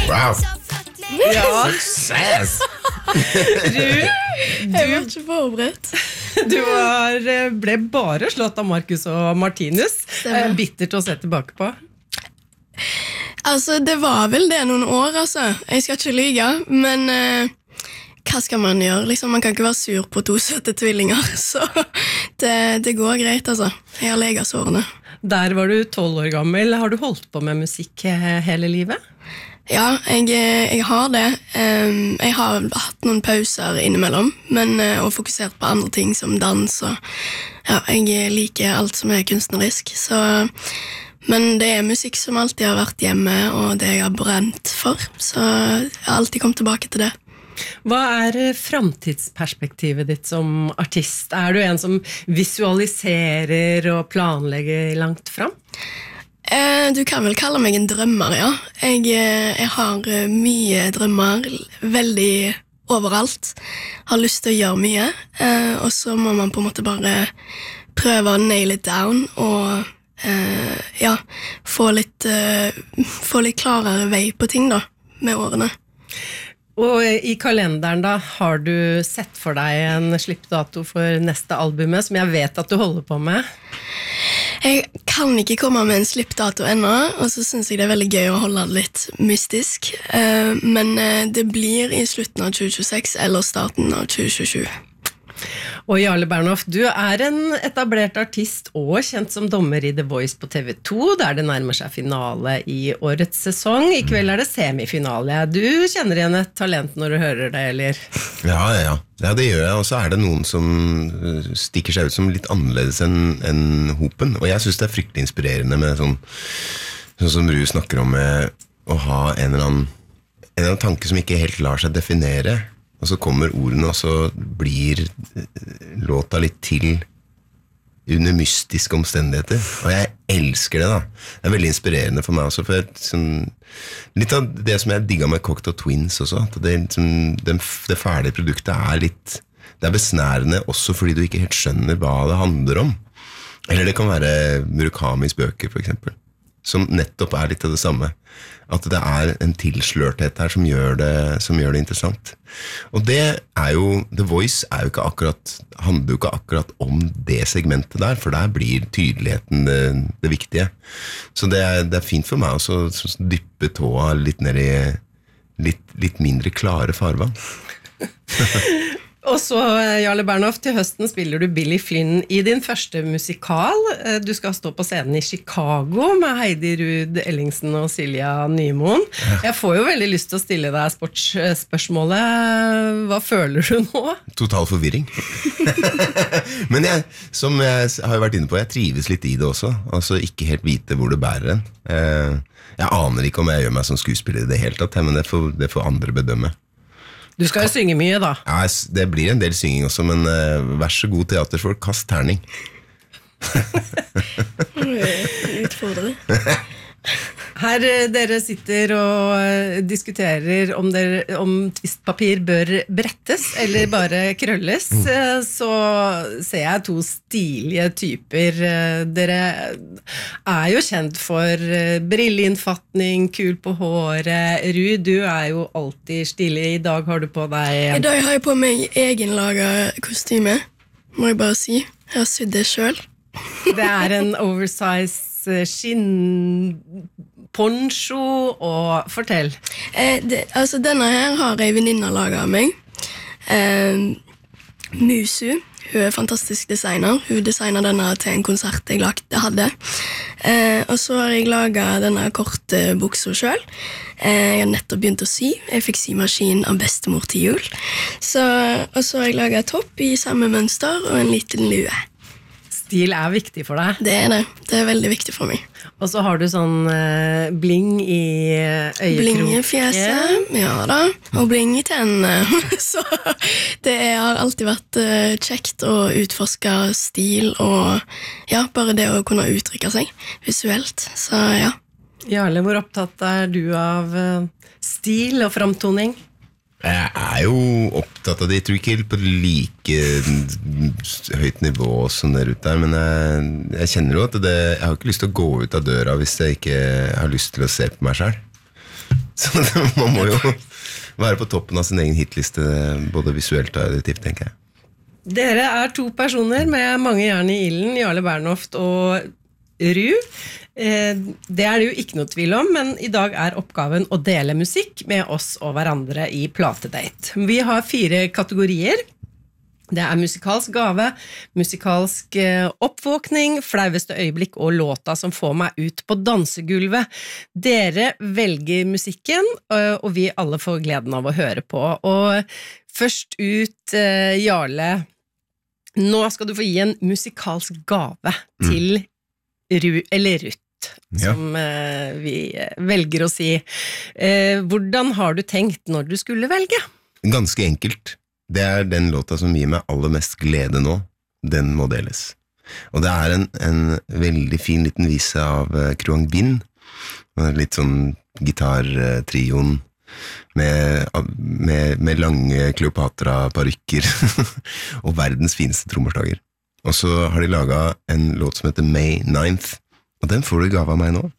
Wow. Ja, Success. Jeg var ikke forberedt. ble bare slått av Marcus og Martinus. Bittert å se tilbake på. Altså, det var vel det noen år, altså. Jeg skal ikke lyge, men hva skal man gjøre? Liksom, man kan ikke være sur på 2 søte tvillinger, så det går greit, altså. Jeg har leget sårene. Der var du 12 år gammel. Har du holdt på med musikk hele livet? Ja, jeg har det. Jeg har hatt noen pauser innimellom, men og fokusert på andre ting som dans, og ja, jeg liker alt som kunstnerisk, så... Men det musikk som alltid har vært hjemme, og det jeg har brent for, så jeg har alltid kommet tilbake til det. Hva framtidsperspektivet ditt som artist? Du en som visualiserer og planlegger langt fram? Du kan vel kalle meg en drømmer, ja. Jeg har mye drømmer, veldig overalt. Har lyst til å gjøre mye, og så må man på en måte bare prøve å nail it down, og ja, få litt klarere vei på ting da, med årene. Og i kalenderen da, har du sett for deg en slippdato for neste albumet, som jeg vet at du holder på med? Jeg kan ikke komme med en slippdato ennå, og så synes jeg det veldig gøy å holde det litt mystisk. Men det blir i slutten av 2026 eller starten av 2027. Og Jarle Bernhoft, du en etablert artist og kjent som dommer i The Voice på TV2, der det nærmer seg finale i årets sesong. I kveld det semifinale. Du kjenner igjen et talent når du hører det, eller? Ja, det gjør jeg, og så det noen som stikker seg ut som litt annerledes enn hopen, og jeg synes det fryktelig inspirerende med sånn som Ru snakker om, med å ha en eller annen tanke som ikke helt lar seg definere, og så kommer ordene, og så blir låta litt til under mystiske omstendigheter. Og jeg elsker det da. Det veldig inspirerende for meg også, for litt av det som jeg digget med Cocteau Twins også, at det ferdige produktet litt, det besnærende også fordi du ikke helt skjønner hva det handler om. Eller det kan være Murakamis bøker, for eksempel, som nettopp litt av det samme. At det en tilslørthet her som gjør det interessant. Og det jo, The Voice jo ikke akkurat, handler jo ikke akkurat om det segmentet der, for der blir tydeligheten det viktige. Så det fint for meg også å dyppe tåa litt ned i litt mindre klare farvann. Og så, Jarle Bernhoft, til høsten spiller du Billy Flynn i din første musikal. Du skal stå på scenen i Chicago med Heidi Ruud Ellingsen og Silja Nymoen. Jeg får jo veldig lyst til å stille deg sportsspørsmålet. Hva føler du nå? Total forvirring. Men som jeg har vært inne på, jeg trives litt i det også. Altså ikke helt vite hvor det bærer en. Jeg aner ikke om jeg gjør meg som skuespiller i det hele tatt, men det får andre bedømme. Du skal jo synge mye da. Ja, det blir en del synging også, men vær så god teaterfolk, kast terning. Utfordrer. Her dere sitter og diskuterer om tvistpapir bør brettes eller bare krølles, så ser jeg 2 stilige typer. Dere jo kjent for brilleinnfatning, kul på håret. Ru, du jo alltid stilig. I dag har du på deg... I dag har jeg på meg egenlaget kostyme, må jeg bare si. Jeg har sydd det selv. Det en oversize skinn poncho, og fortell. Altså denne her har en venninne laget av meg. Musu, hun fantastisk designer. Hun designet denne til en konsert jeg hadde. Og så har jeg laget denne korte buksa selv. Jeg har nettopp begynt å sy. Jeg fikk symaskin av bestemor til jul. Og så har jeg laget topp i samme mønster og en liten lue. Stil viktig for deg. Det veldig viktig for meg. Og så har du sånn bling i øyekroken. Bling i fjeset, ja da. Og bling i tennene. Så det har alltid vært kjekt å utforske stil, og ja, bare det å kunne uttrykke seg visuelt. Så ja. Jarle, hvor opptatt du av stil og framtoning? Jeg jo opptatt av det. Jeg tror ikke på like høyt nivå som der ute der, men jeg kjenner jo at jeg har ikke lyst til å gå ut av døra hvis jeg ikke har lyst til å se på meg selv. Så man må jo være på toppen av sin egen hitliste, både visuelt og auditivt, tenker jeg. Dere er to personer med mange jern i ilden, Jarle Bernhoft og Ru. Det er det jo ikke noe tvil om, men i dag er oppgaven å dele musikk med oss og hverandre i Platedate. Vi har 4 kategorier. Det er musikalsk gave, musikalsk oppvåkning, flaueste øyeblikk og låta som får meg ut på dansegulvet. Dere velger musikken, og vi alle får gleden av å høre på. Og først ut, Jarle, nå skal du få gi en musikalsk gave til Ru, eller Ruth, som vi velger å si. Hvordan har du tenkt når du skulle velge? Ganske enkelt. Det er den låta som gir meg aller mest glede nå. Den må deles. Og det er en veldig fin liten vise av Kruang Bin. Litt sånn gitartrioen med lange Kleopatra-parykker og verdens fineste trommerslager. Og så har de laget en låt som heter May 9th, og den får du gave av meg nå.